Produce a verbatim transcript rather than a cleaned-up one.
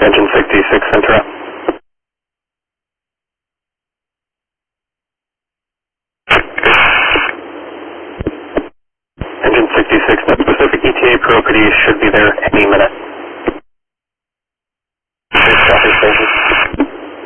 Engine sixty-six, center up. Engine sixty-six, the Pacific E T A Pro Caddy should be there any minute.